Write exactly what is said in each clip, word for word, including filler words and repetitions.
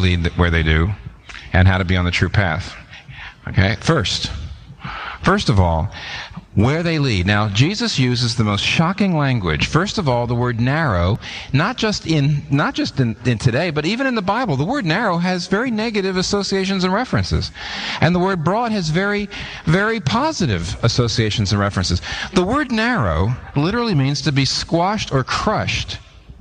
lead where they do, and how to be on the true path. Okay? First, first of all, where they lead. Now, Jesus uses the most shocking language. First of all, the word narrow, not just in not just in, in today, but even in the Bible, the word narrow has very negative associations and references. And the word broad has very, very positive associations and references. The word narrow literally means to be squashed or crushed.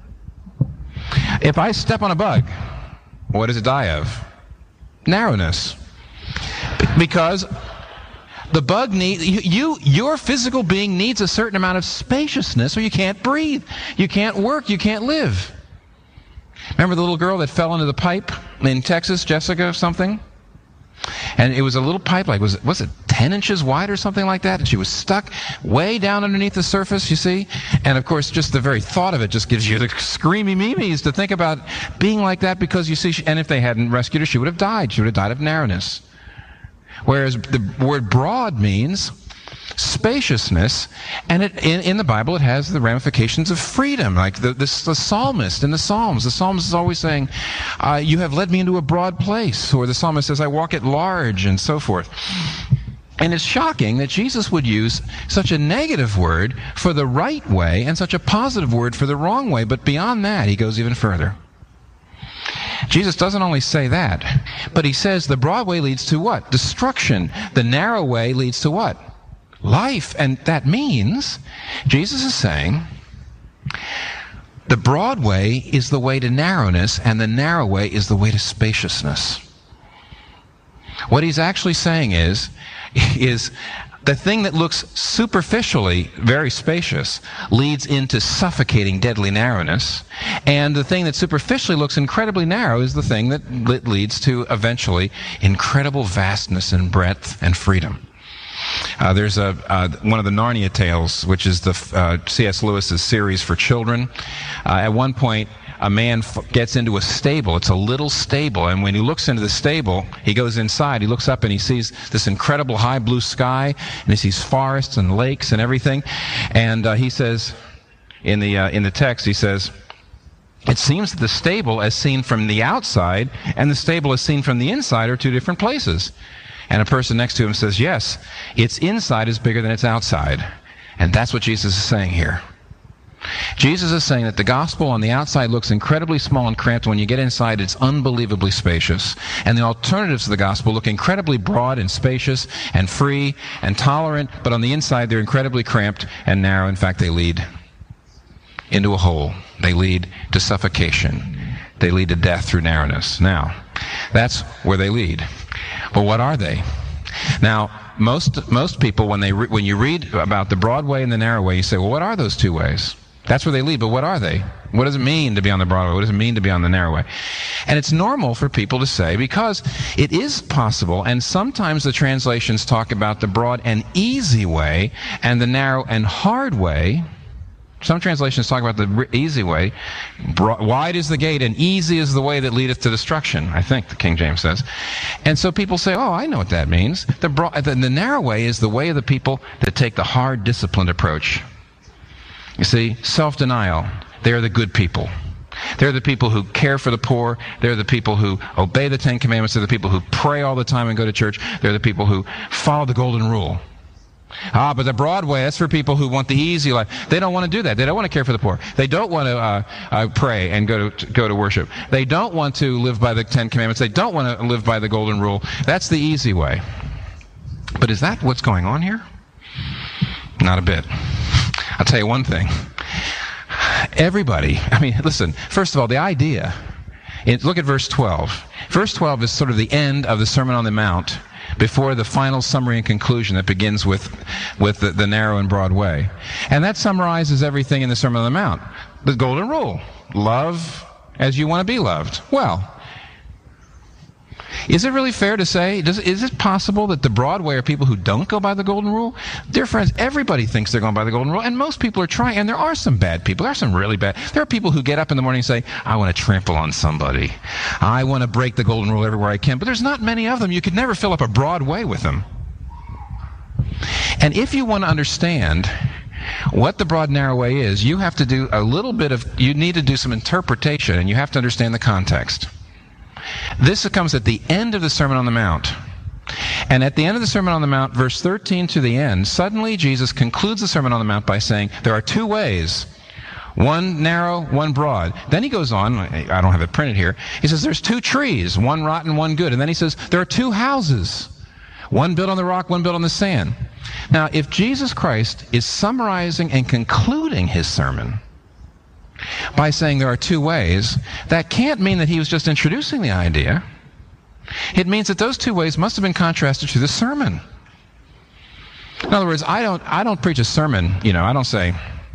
If I step on a bug, what does it die of? Narrowness. Because the bug needs, you, your physical being needs a certain amount of spaciousness or you can't breathe. You can't work. You can't live. Remember the little girl that fell into the pipe in Texas, Jessica or something? And it was a little pipe, like, was it, was it ten inches wide or something like that? And she was stuck way down underneath the surface, you see? And of course, just the very thought of it just gives you the screamy memes to think about being like that, because you see, she, and if they hadn't rescued her, she would have died. She would have died of narrowness. Whereas the word broad means spaciousness, and it, in, in the Bible it has the ramifications of freedom, like the, the, the psalmist in the Psalms. The psalmist is always saying, uh, you have led me into a broad place, or the psalmist says, I walk at large, and so forth. And it's shocking that Jesus would use such a negative word for the right way and such a positive word for the wrong way, but beyond that he goes even further. Jesus doesn't only say that, but he says the broad way leads to what? Destruction. The narrow way leads to what? Life. And that means, Jesus is saying, the broad way is the way to narrowness, and the narrow way is the way to spaciousness. What he's actually saying is, is the thing that looks superficially very spacious leads into suffocating, deadly narrowness. And the thing that superficially looks incredibly narrow is the thing that leads to eventually incredible vastness and breadth and freedom. Uh, there's a uh, one of the Narnia tales, which is the uh, C S Lewis's series for children. Uh, at one point, a man f- gets into a stable. It's a little stable, and when he looks into the stable, he goes inside. He looks up and he sees this incredible high blue sky, and he sees forests and lakes and everything. And uh, he says, in the uh, in the text, he says, it seems that the stable, as seen from the outside, and the stable as seen from the inside, are two different places. And a person next to him says, yes, its inside is bigger than its outside. And that's what Jesus is saying here. Jesus is saying that the gospel on the outside looks incredibly small and cramped. When you get inside, it's unbelievably spacious. And the alternatives to the gospel look incredibly broad and spacious and free and tolerant, but on the inside, they're incredibly cramped and narrow. In fact, they lead into a hole. They lead to suffocation. They lead to death through narrowness. Now, that's where they lead. But what are they? Now, most most people, when they re- when you read about the broad way and the narrow way, you say, well, what are those two ways? That's where they lead, but what are they? What does it mean to be on the broad way? What does it mean to be on the narrow way? And it's normal for people to say, because it is possible, and sometimes the translations talk about the broad and easy way and the narrow and hard way. Some translations talk about the easy way. Broad, wide is the gate, and easy is the way that leadeth to destruction, I think the King James says. And so people say, oh, I know what that means. The, broad, the, the narrow way is the way of the people that take the hard, disciplined approach. You see, self-denial, they're the good people. They're the people who care for the poor. They're the people who obey the Ten Commandments. They're the people who pray all the time and go to church. They're the people who follow the golden rule. Ah, but the broad way, that's for people who want the easy life. They don't want to do that. They don't want to care for the poor. They don't want to uh, uh, pray and go to, to go to worship. They don't want to live by the Ten Commandments. They don't want to live by the golden rule. That's the easy way. But is that what's going on here? Not a bit. I'll tell you one thing. Everybody, I mean, listen, first of all, the idea, it, look at verse twelve. Verse twelve is sort of the end of the Sermon on the Mount, before the final summary and conclusion that begins with, with the, the narrow and broad way. And that summarizes everything in the Sermon on the Mount. The golden rule. Love as you want to be loved. Well, is it really fair to say, does, is it possible that the broad way are people who don't go by the golden rule? Dear friends, everybody thinks they're going by the golden rule, and most people are trying, and there are some bad people. There are some really bad. There are people who get up in the morning and say, I want to trample on somebody. I want to break the golden rule everywhere I can. But there's not many of them. You could never fill up a broad way with them. And if you want to understand what the broad narrow way is, you have to do a little bit of, you need to do some interpretation, and you have to understand the context. This comes at the end of the Sermon on the Mount. And at the end of the Sermon on the Mount, verse thirteen to the end, suddenly Jesus concludes the Sermon on the Mount by saying, there are two ways. One narrow, one broad. Then he goes on, I don't have it printed here, he says there's two trees, one rotten, one good. And then he says there are two houses, one built on the rock, one built on the sand. Now, if Jesus Christ is summarizing and concluding his sermon by saying there are two ways, that can't mean that he was just introducing the idea. It means that those two ways must have been contrasted to the sermon. In other words, I don't, I don't preach a sermon, you know, I don't say,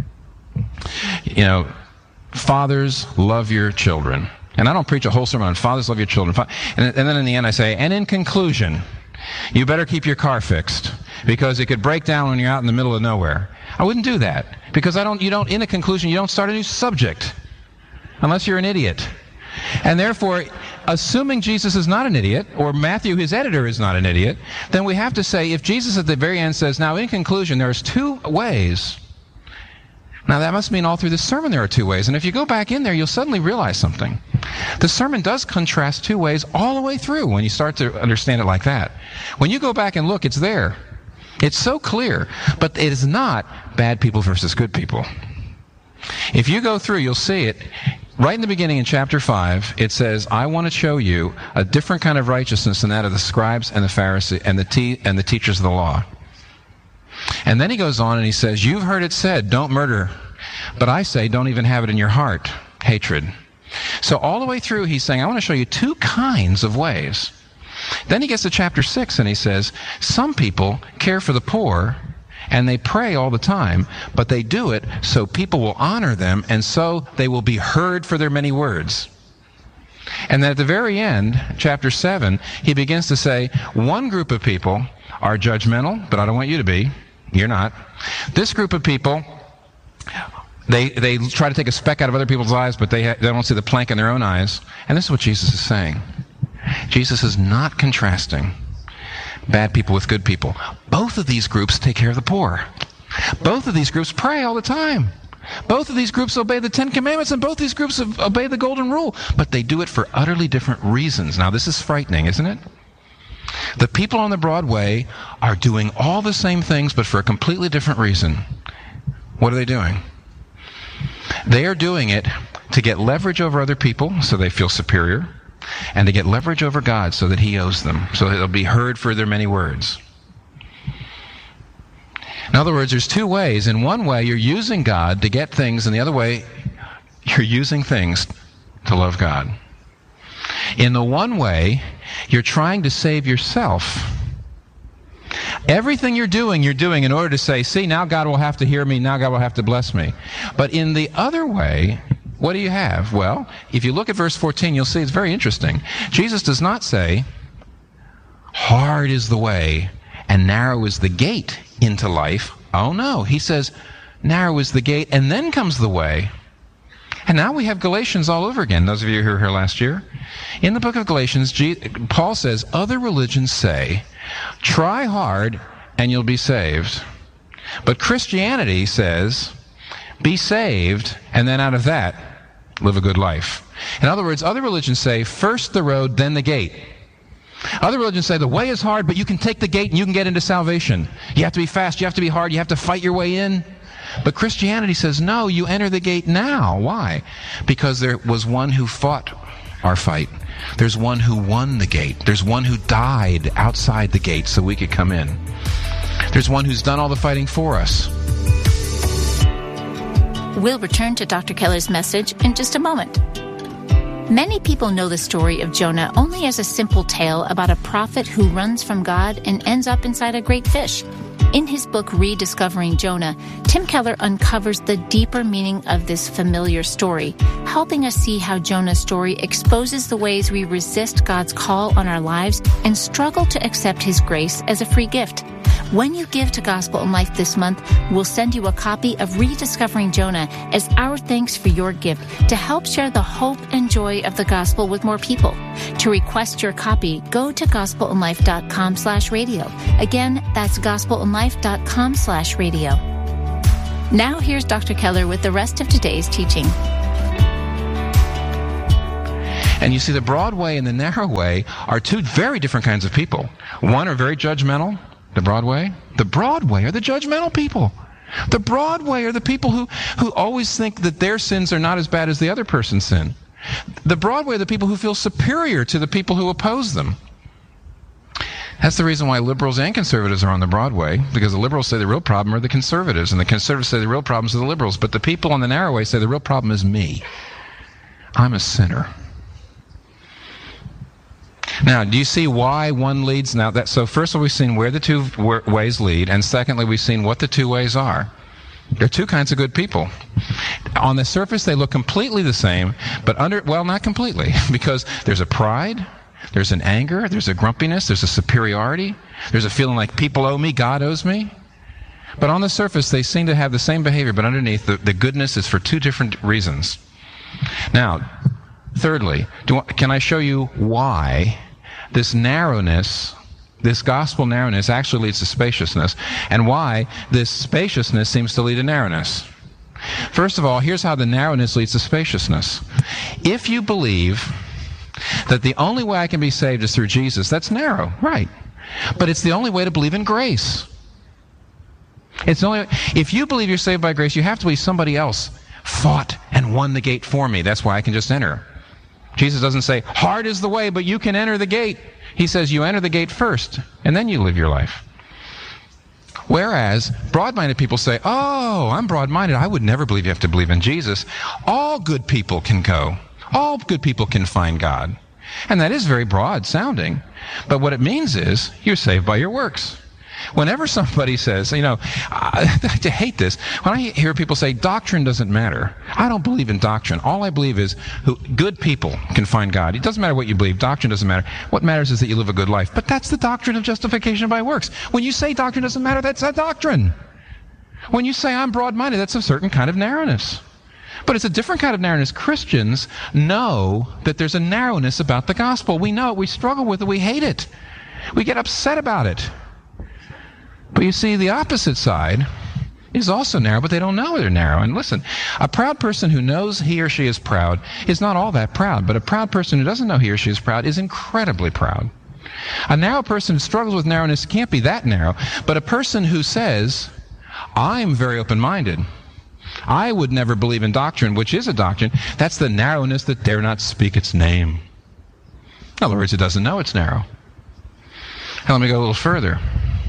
you know, fathers, love your children. And I don't preach a whole sermon on fathers, love your children. And, and then in the end I say, and in conclusion, you better keep your car fixed because it could break down when you're out in the middle of nowhere. I wouldn't do that because I don't, you don't, in a conclusion, you don't start a new subject unless you're an idiot. And therefore, assuming Jesus is not an idiot, or Matthew, his editor, is not an idiot, then we have to say, if Jesus at the very end says, now in conclusion, there's two ways, now that must mean all through the sermon there are two ways. And if you go back in there, you'll suddenly realize something. The sermon does contrast two ways all the way through when you start to understand it like that. When you go back and look, it's there. It's so clear, but it is not bad people versus good people. If you go through, you'll see it. Right in the beginning in chapter five, it says, I want to show you a different kind of righteousness than that of the scribes and the Pharisees and the, te- and the teachers of the law. And then he goes on and he says, you've heard it said, don't murder. But I say, don't even have it in your heart, hatred. So all the way through, he's saying, I want to show you two kinds of ways. Then he gets to chapter six and he says, some people care for the poor and they pray all the time, but they do it so people will honor them and so they will be heard for their many words. And then at the very end, chapter seven, he begins to say, one group of people are judgmental, but I don't want you to be. You're not. This group of people, they they try to take a speck out of other people's eyes, but they, ha- they don't see the plank in their own eyes. And this is what Jesus is saying. Jesus is not contrasting bad people with good people. Both of these groups take care of the poor. Both of these groups pray all the time. Both of these groups obey the Ten Commandments, and both these groups obey the Golden Rule. But they do it for utterly different reasons. Now, this is frightening, isn't it? The people on the broad way are doing all the same things, but for a completely different reason. What are they doing? They are doing it to get leverage over other people so they feel superior, and to get leverage over God so that he owes them, so that they'll be heard for their many words. In other words, there's two ways. In one way, you're using God to get things, and the other way, you're using things to love God. In the one way, you're trying to save yourself. Everything you're doing, you're doing in order to say, see, now God will have to hear me, now God will have to bless me. But in the other way, what do you have? Well, if you look at verse fourteen, you'll see it's very interesting. Jesus does not say, hard is the way and narrow is the gate into life. Oh no, he says, narrow is the gate and then comes the way. And now we have Galatians all over again, those of you who were here last year. In the book of Galatians, Paul says, other religions say, try hard and you'll be saved. But Christianity says, be saved, and then out of that, live a good life. In other words, other religions say, first the road, then the gate. Other religions say the way is hard, but you can take the gate and you can get into salvation. You have to be fast, you have to be hard, you have to fight your way in. But Christianity says, no, you enter the gate now. Why? Because there was one who fought our fight. There's one who won the gate. There's one who died outside the gate so we could come in. There's one who's done all the fighting for us. We'll return to Doctor Keller's message in just a moment. Many people know the story of Jonah only as a simple tale about a prophet who runs from God and ends up inside a great fish. In his book, Rediscovering Jonah, Tim Keller uncovers the deeper meaning of this familiar story, helping us see how Jonah's story exposes the ways we resist God's call on our lives and struggle to accept his grace as a free gift. When you give to Gospel in Life this month, we'll send you a copy of Rediscovering Jonah as our thanks for your gift to help share the hope and joy of the gospel with more people. To request your copy, go to gospelinlife.com slash radio. Again, that's gospelinlife.com slash radio. Now here's Doctor Keller with the rest of today's teaching. And you see, the broad way and the narrow way are two very different kinds of people. One are very judgmental, the broad way. The broad way are the judgmental people. The broad way are the people who, who always think that their sins are not as bad as the other person's sin. The broad way are the people who feel superior to the people who oppose them. That's the reason why liberals and conservatives are on the broad way, because the liberals say the real problem are the conservatives, and the conservatives say the real problems are the liberals. But the people on the narrow way say the real problem is me. I'm a sinner. Now, do you see why one leads? Now, that so first of all, we've seen where the two ways lead, and secondly, we've seen what the two ways are. There are two kinds of good people. On the surface, they look completely the same, but under, well, not completely, because there's a pride, there's an anger, there's a grumpiness, there's a superiority, there's a feeling like people owe me, God owes me. But on the surface, they seem to have the same behavior, but underneath, the, the goodness is for two different reasons. Now, thirdly, do, can I show you why this narrowness, this gospel narrowness, actually leads to spaciousness, and why this spaciousness seems to lead to narrowness? First of all, here's how the narrowness leads to spaciousness. If you believe that the only way I can be saved is through Jesus, that's narrow, right? But it's the only way to believe in grace. It's the only. If you believe you're saved by grace, you have to believe somebody else fought and won the gate for me. That's why I can just enter. Jesus doesn't say, hard is the way, but you can enter the gate. He says, you enter the gate first, and then you live your life. Whereas, broad-minded people say, oh, I'm broad-minded. I would never believe you have to believe in Jesus. All good people can go. All good people can find God. And that is very broad-sounding. But what it means is, you're saved by your works. Whenever somebody says, you know, I, I hate this. When I hear people say, doctrine doesn't matter, I don't believe in doctrine. All I believe is who, good people can find God. It doesn't matter what you believe. Doctrine doesn't matter. What matters is that you live a good life. But that's the doctrine of justification by works. When you say doctrine doesn't matter, that's a doctrine. When you say I'm broad-minded, that's a certain kind of narrowness. But it's a different kind of narrowness. Christians know that there's a narrowness about the gospel. We know it. We struggle with it. We hate it. We get upset about it. But you see, the opposite side is also narrow, but they don't know they're narrow. And listen, a proud person who knows he or she is proud is not all that proud, but a proud person who doesn't know he or she is proud is incredibly proud. A narrow person who struggles with narrowness can't be that narrow, but a person who says, I'm very open-minded, I would never believe in doctrine, which is a doctrine, that's the narrowness that dare not speak its name. In other words, it doesn't know it's narrow. Now let me go a little further.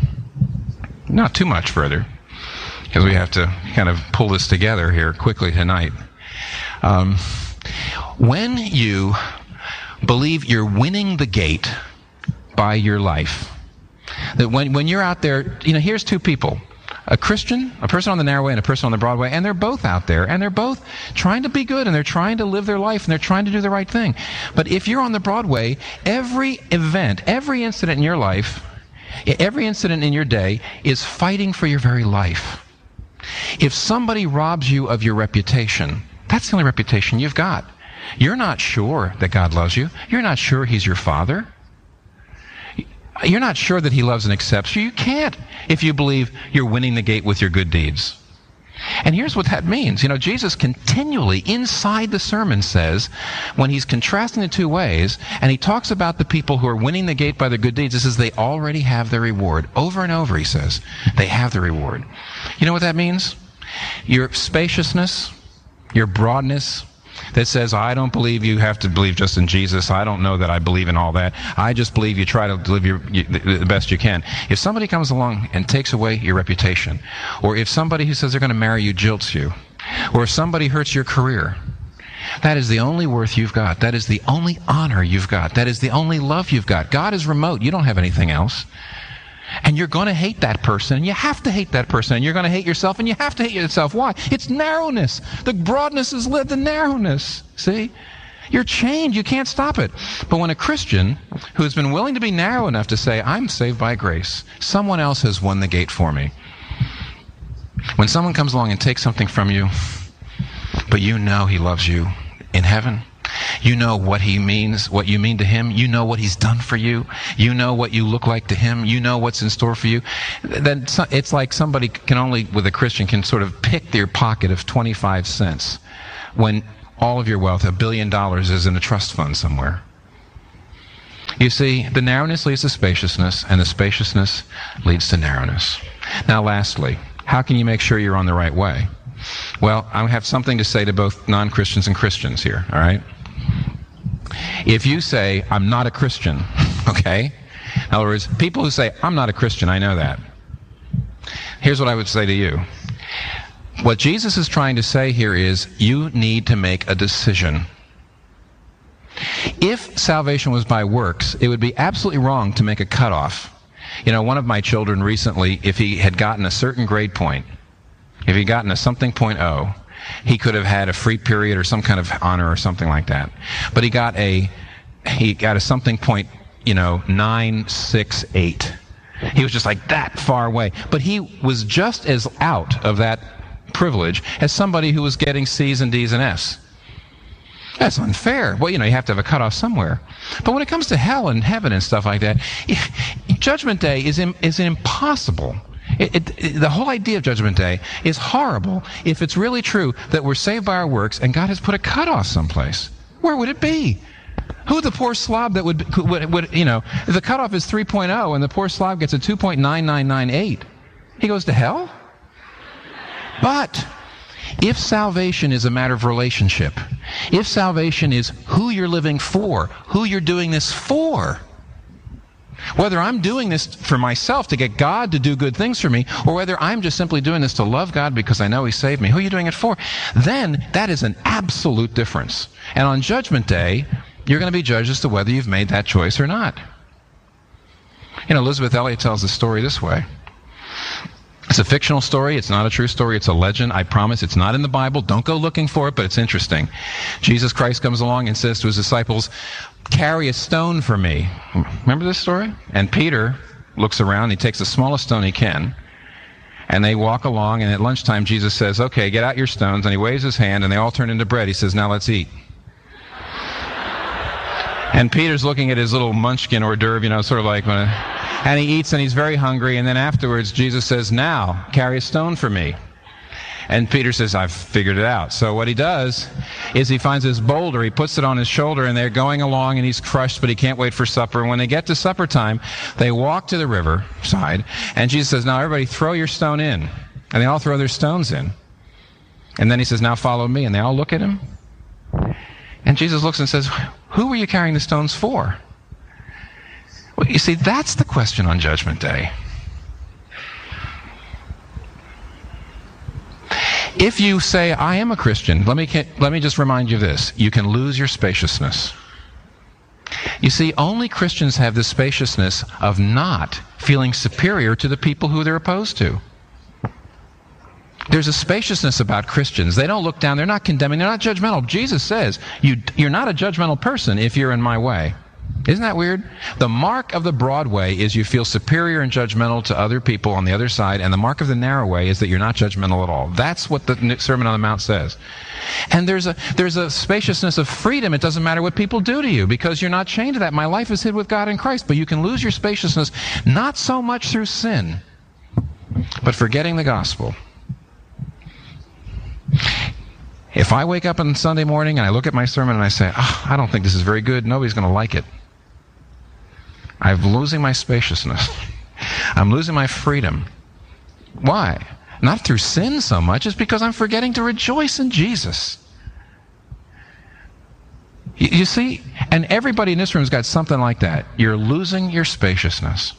Not too much further, because we have to kind of pull this together here quickly tonight. Um, when you believe you're winning the gate by your life, that when, when you're out there, you know, here's two people, a Christian, a person on the narrow way and a person on the broad way, and they're both out there, and they're both trying to be good, and they're trying to live their life, and they're trying to do the right thing. But if you're on the broad way, every event, every incident in your life, every incident in your day is fighting for your very life. If somebody robs you of your reputation, that's the only reputation you've got. You're not sure that God loves you. You're not sure He's your Father. You're not sure that He loves and accepts you. You can't if you believe you're winning the gate with your good deeds. And here's what that means. You know, Jesus continually inside the sermon says, when he's contrasting the two ways, and he talks about the people who are winning the gate by their good deeds, he says they already have their reward. Over and over, he says, they have the reward. You know what that means? Your spaciousness, your broadness, that says, I don't believe you have to believe just in Jesus. I don't know that I believe in all that. I just believe you try to live your, you, the, the best you can. If somebody comes along and takes away your reputation, or if somebody who says they're going to marry you jilts you, or if somebody hurts your career, that is the only worth you've got. That is the only honor you've got. That is the only love you've got. God is remote. You don't have anything else. And you're going to hate that person, and you have to hate that person, and you're going to hate yourself, and you have to hate yourself. Why? It's narrowness. The broadness is lit, the narrowness. See? You're chained. You can't stop it. But when a Christian who has been willing to be narrow enough to say, I'm saved by grace, someone else has won the gate for me. When someone comes along and takes something from you, but you know he loves you in heaven, you know what he means, what you mean to him. You know what he's done for you. You know what you look like to him. You know what's in store for you. Then it's like somebody can only, with a Christian, can sort of pick their pocket of twenty-five cents when all of your wealth, a billion dollars, is in a trust fund somewhere. You see, the narrowness leads to spaciousness, and the spaciousness leads to narrowness. Now, lastly, how can you make sure you're on the right way? Well, I have something to say to both non-Christians and Christians here, all right? If you say, I'm not a Christian, okay? In other words, people who say, I'm not a Christian, I know that. Here's what I would say to you. What Jesus is trying to say here is, you need to make a decision. If salvation was by works, it would be absolutely wrong to make a cutoff. You know, one of my children recently, if he had gotten a certain grade point, if he'd gotten a something point oh, he could have had a free period or some kind of honor or something like that. But he got a, he got a something point, you know, nine six eight. He was just like that far away. But he was just as out of that privilege as somebody who was getting C's and D's and F's. That's unfair. Well, you know, you have to have a cutoff somewhere. But when it comes to hell and heaven and stuff like that, Judgment Day is im- is impossible. It, it, it, the whole idea of Judgment Day is horrible if it's really true that we're saved by our works and God has put a cutoff someplace. Where would it be? Who the poor slob that would, would, would you know, if the cutoff is three point oh and the poor slob gets a two point nine nine nine eight, he goes to hell? But if salvation is a matter of relationship, if salvation is who you're living for, who you're doing this for, whether I'm doing this for myself to get God to do good things for me, or whether I'm just simply doing this to love God because I know He saved me, who are you doing it for? Then that is an absolute difference. And on Judgment Day, you're going to be judged as to whether you've made that choice or not. You know, Elizabeth Elliot tells the story this way. It's a fictional story. It's not a true story. It's a legend. I promise it's not in the Bible. Don't go looking for it, but it's interesting. Jesus Christ comes along and says to his disciples, carry a stone for me. Remember this story? And Peter looks around. He takes the smallest stone he can. And they walk along. And at lunchtime, Jesus says, okay, get out your stones. And he waves his hand, and they all turn into bread. He says, now let's eat. And Peter's looking at his little munchkin hors d'oeuvre, you know, sort of like, and he eats and he's very hungry. And then afterwards, Jesus says, now, carry a stone for me. And Peter says, I've figured it out. So what he does is he finds this boulder, he puts it on his shoulder, and they're going along, and he's crushed, but he can't wait for supper. And when they get to supper time, they walk to the river side, and Jesus says, now everybody throw your stone in. And they all throw their stones in. And then he says, now follow me. And they all look at him. And Jesus looks and says, who were you carrying the stones for? Well, you see, that's the question on Judgment Day. If you say, I am a Christian, let me, let me just remind you of this. You can lose your spaciousness. You see, only Christians have the spaciousness of not feeling superior to the people who they're opposed to. There's a spaciousness about Christians. They don't look down. They're not condemning. They're not judgmental. Jesus says, you, you're not a judgmental person if you're in my way. Isn't that weird? The mark of the broad way is you feel superior and judgmental to other people on the other side, and the mark of the narrow way is that you're not judgmental at all. That's what the Sermon on the Mount says. And there's a there's a spaciousness of freedom. It doesn't matter what people do to you because you're not chained to that. My life is hid with God in Christ. But you can lose your spaciousness not so much through sin, but forgetting the gospel. If I wake up on Sunday morning and I look at my sermon and I say, oh, I don't think this is very good, nobody's going to like it. I'm losing my spaciousness. I'm losing my freedom. Why? Not through sin so much, it's because I'm forgetting to rejoice in Jesus. You, you see? And everybody in this room has got something like that. You're losing your spaciousness.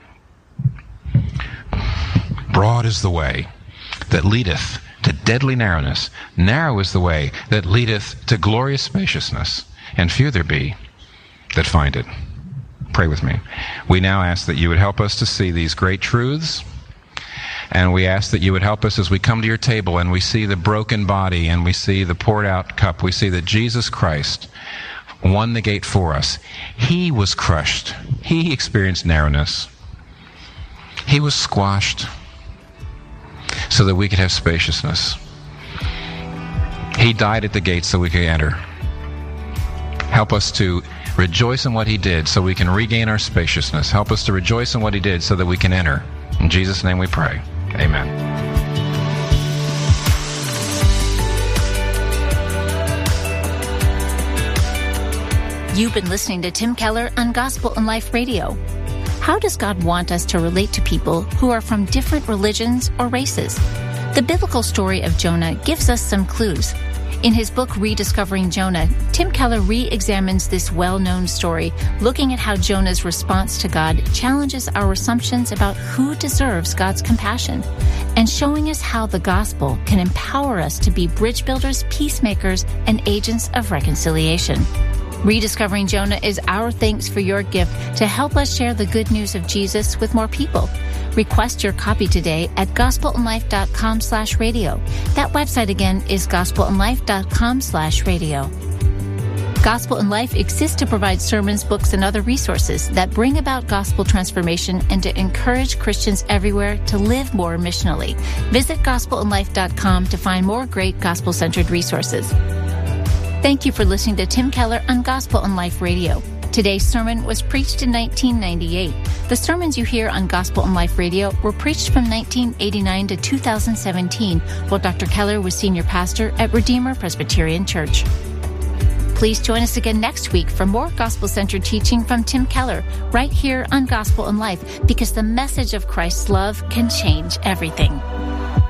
Broad is the way that leadeth to deadly narrowness. Narrow is the way that leadeth to glorious spaciousness, and few there be that find it. Pray with me. We now ask that you would help us to see these great truths, and we ask that you would help us as we come to your table and we see the broken body and we see the poured out cup. We see that Jesus Christ won the gate for us. He was crushed. He experienced narrowness. He was squashed so that we could have spaciousness. He died at the gate so we could enter. Help us to rejoice in what he did so we can regain our spaciousness. Help us to rejoice in what he did so that we can enter. In Jesus' name we pray. Amen. You've been listening to Tim Keller on Gospel and Life Radio. How does God want us to relate to people who are from different religions or races? The biblical story of Jonah gives us some clues. In his book, Rediscovering Jonah, Tim Keller re-examines this well-known story, looking at how Jonah's response to God challenges our assumptions about who deserves God's compassion, and showing us how the gospel can empower us to be bridge builders, peacemakers, and agents of reconciliation. Rediscovering Jonah is our thanks for your gift to help us share the good news of Jesus with more people. Request your copy today at gospelandlife.com slash radio. That website again is gospelandlife.com slash radio. Gospel and Life exists to provide sermons, books, and other resources that bring about gospel transformation and to encourage Christians everywhere to live more missionally. Visit gospel and life dot com to find more great gospel-centered resources. Thank you for listening to Tim Keller on Gospel and Life Radio. Today's sermon was preached in nineteen ninety-eight. The sermons you hear on Gospel and Life Radio were preached from nineteen eighty-nine to two thousand seventeen, while Doctor Keller was senior pastor at Redeemer Presbyterian Church. Please join us again next week for more gospel-centered teaching from Tim Keller, right here on Gospel and Life, because the message of Christ's love can change everything.